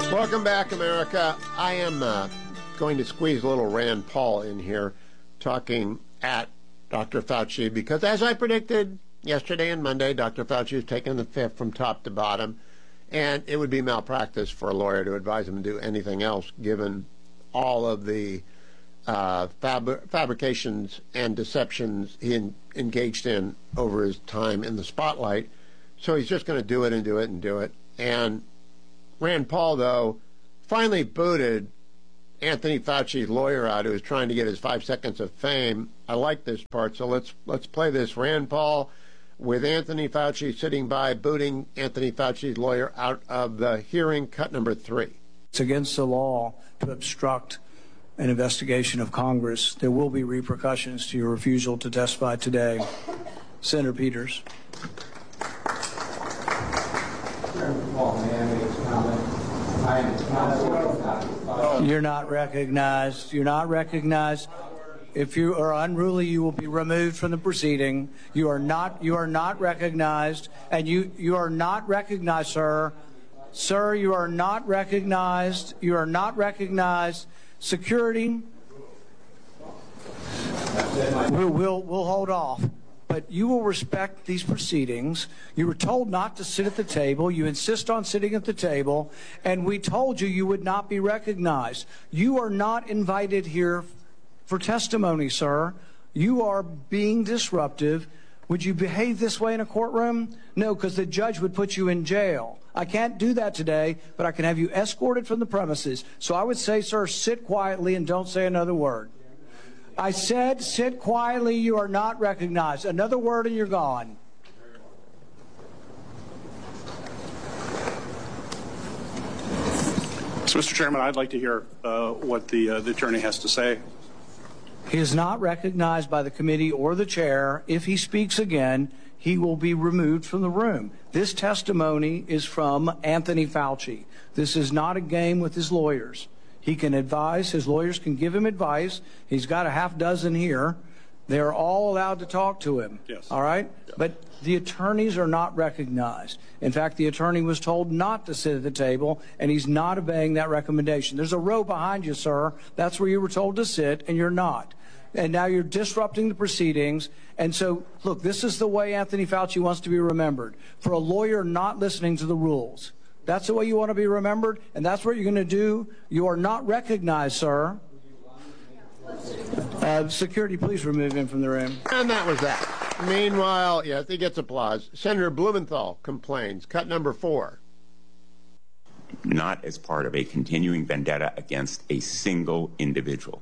Welcome back, America. I am going to squeeze a little Rand Paul in here, talking at Dr. Fauci, because as I predicted yesterday and Monday, Dr. Fauci has taken the fifth from top to bottom, and it would be malpractice for a lawyer to advise him to do anything else, given all of the fabrications and deceptions he engaged in over his time in the spotlight. So he's just going to do it and do it and do it. And Rand Paul, though, finally booted Anthony Fauci's lawyer out, who was trying to get his 5 seconds of fame. I like this part, so let's play this. Rand Paul with Anthony Fauci sitting by, booting Anthony Fauci's lawyer out of the hearing, cut number 3. It's against the law to obstruct an investigation of Congress. There will be repercussions to your refusal to testify today. Senator Peters. You're not recognized. You're not recognized. If you are unruly, you will be removed from the proceeding. You are not recognized, and you are not recognized, sir. Sir, you are not recognized. You are not recognized. Security. We'll hold off. But you will respect these proceedings. You were told not to sit at the table. You insist on sitting at the table. And we told you would not be recognized. You are not invited here for testimony, sir. You are being disruptive. Would you behave this way in a courtroom? No, because the judge would put you in jail. I can't do that today, but I can have you escorted from the premises. So I would say, sir, sit quietly and don't say another word. I said, sit quietly, you are not recognized. Another word and you're gone. So, Mr. Chairman, I'd like to hear what the attorney has to say. He is not recognized by the committee or the chair. If he speaks again, he will be removed from the room. This testimony is from Anthony Fauci. This is not a game with his lawyers. He can advise. His lawyers can give him advice. He's got a half dozen here. They're all allowed to talk to him. Yes. All right? Yeah. But the attorneys are not recognized. In fact, the attorney was told not to sit at the table, and he's not obeying that recommendation. There's a row behind you, sir. That's where you were told to sit, and you're not. And now you're disrupting the proceedings. And so, look, this is the way Anthony Fauci wants to be remembered, for a lawyer not listening to the rules. That's the way you want to be remembered, and that's what you're going to do. You are not recognized, sir. Security, please remove him from the room. And that was that. Meanwhile, yes, he gets applause. Senator Blumenthal complains. Cut number 4. Not as part of a continuing vendetta against a single individual.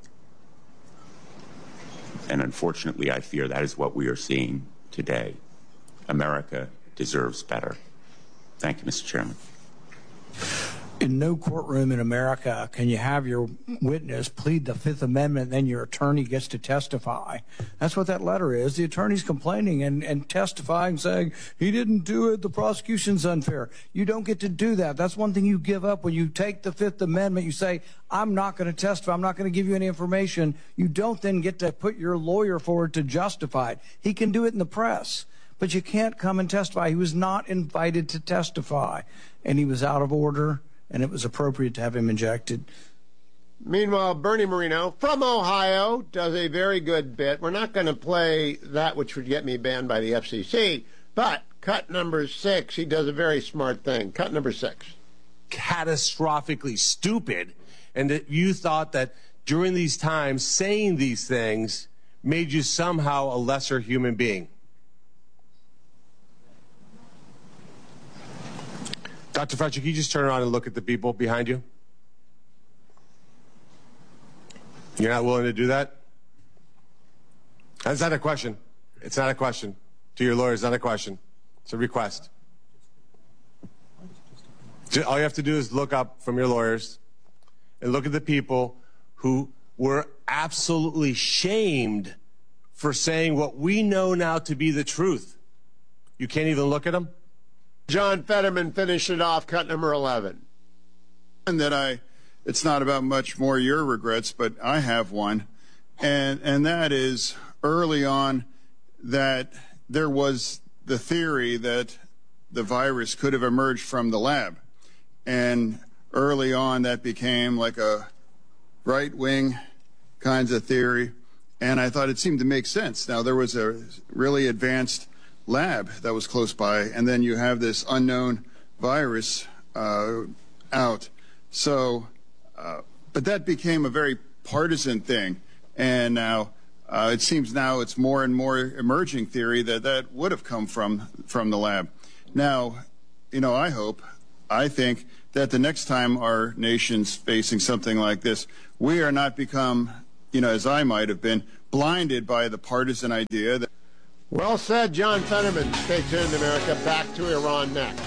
And unfortunately, I fear that is what we are seeing today. America deserves better. Thank you, Mr. Chairman. In no courtroom in America can you have your witness plead the Fifth Amendment, then your attorney gets to testify. That's what that letter is. The attorney's complaining and testifying, saying, he didn't do it, the prosecution's unfair. You don't get to do that. That's one thing you give up when you take the Fifth Amendment. You say, I'm not going to testify. I'm not going to give you any information. You don't then get to put your lawyer forward to justify it. He can do it in the press, but you can't come and testify. He was not invited to testify, and he was out of order, and it was appropriate to have him ejected. Meanwhile, Bernie Moreno from Ohio does a very good bit. We're not going to play that which would get me banned by the FCC, but cut number 6, he does a very smart thing. Cut number 6. Catastrophically stupid, and that you thought that during these times saying these things made you somehow a lesser human being. Dr. Fauci, can you just turn around and look at the people behind you? You're not willing to do that? That's not a question. It's not a question. To your lawyers, not a question. It's a request. All you have to do is look up from your lawyers and look at the people who were absolutely shamed for saying what we know now to be the truth. You can't even look at them? John Fetterman finished it off, cut number 11. And that it's not about much more your regrets, but I have one. And that is early on that there was the theory that the virus could have emerged from the lab. And early on that became like a right-wing kinds of theory, and I thought it seemed to make sense. Now, there was a really advanced lab that was close by, and then you have this unknown virus out. So, but that became a very partisan thing, and now it seems now it's more and more emerging theory that would have come from the lab. Now, I think that the next time our nation's facing something like this, we are not become, as I might have been, blinded by the partisan idea that. Well said, John Fetterman. Stay tuned, America. Back to Iran next.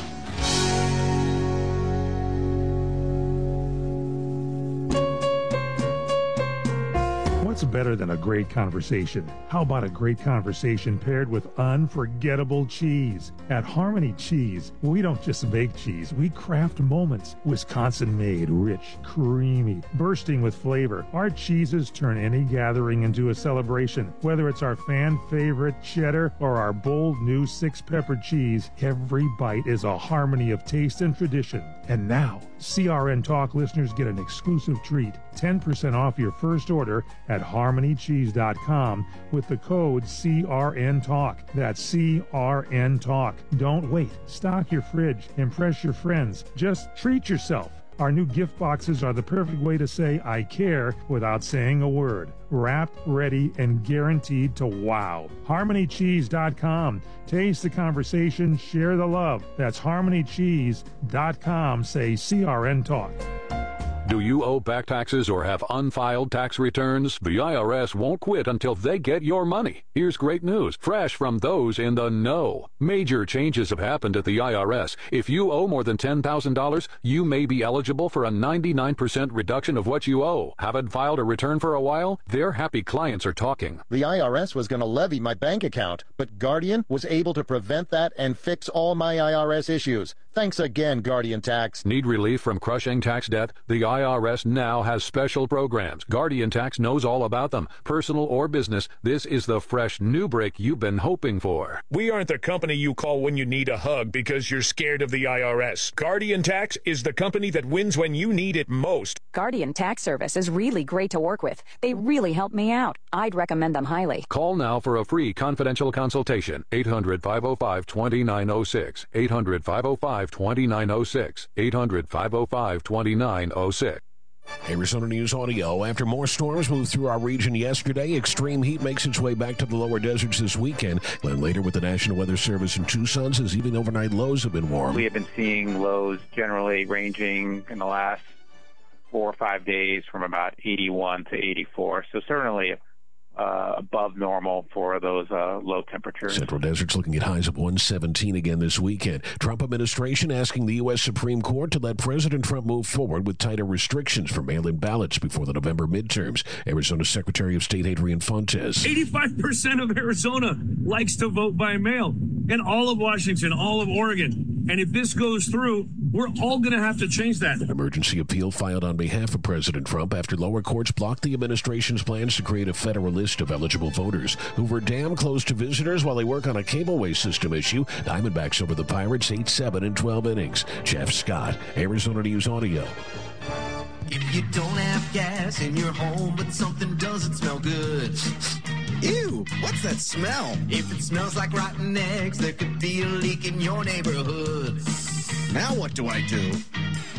What's better than a great conversation? How about a great conversation paired with unforgettable cheese? At Harmony Cheese, we don't just make cheese, we craft moments. Wisconsin-made, rich, creamy, bursting with flavor. Our cheeses turn any gathering into a celebration. Whether it's our fan-favorite cheddar or our bold new 6-pepper cheese, every bite is a harmony of taste and tradition. And now, CRN Talk listeners get an exclusive treat, 10% off your first order at harmonycheese.com with the code CRN Talk. That's CRN Talk. Don't wait. Stock your fridge. Impress your friends. Just treat yourself. Our new gift boxes are the perfect way to say I care without saying a word. Wrapped, ready, and guaranteed to wow. HarmonyCheese.com. Taste the conversation, share the love. That's HarmonyCheese.com. Say CRN Talk. Do you owe back taxes or have unfiled tax returns? The IRS won't quit until they get your money. Here's great news, fresh from those in the know. Major changes have happened at the IRS. If you owe more than $10,000, you may be eligible for a 99% reduction of what you owe. Haven't filed a return for a while? Their happy clients are talking. The IRS was going to levy my bank account, but Guardian was able to prevent that and fix all my IRS issues. Thanks again, Guardian Tax. Need relief from crushing tax debt? The IRS now has special programs. Guardian Tax knows all about them. Personal or business, this is the fresh new break you've been hoping for. We aren't the company you call when you need a hug because you're scared of the IRS. Guardian Tax is the company that wins when you need it most. Guardian Tax Service is really great to work with. They really helped me out. I'd recommend them highly. Call now for a free confidential consultation. 800-505-2906. 800-505-2906. 800-505-2906. Arizona News Audio. After more storms moved through our region yesterday, extreme heat makes its way back to the lower deserts this weekend. And later with the National Weather Service in Tucson says even overnight lows have been warm. We have been seeing lows generally ranging in the last 4 or 5 days from about 81 to 84. So certainly above normal for those low temperatures. Central Desert's looking at highs of 117 again this weekend. Trump administration asking the U.S. Supreme Court to let President Trump move forward with tighter restrictions for mail-in ballots before the November midterms. Arizona Secretary of State Adrian Fontes. 85% of Arizona likes to vote by mail, and all of Washington, all of Oregon. And if this goes through, we're all going to have to change that. An emergency appeal filed on behalf of President Trump after lower courts blocked the administration's plans to create a federal list of eligible voters. Hoover Dam closed to visitors while they work on a cableway system issue. Diamondbacks over the Pirates 8-7 in 12 innings. Jeff Scott, Arizona News Audio. If you don't have gas in your home, but something doesn't smell good. Ew, what's that smell? If it smells like rotten eggs, there could be a leak in your neighborhood. Now what do I do?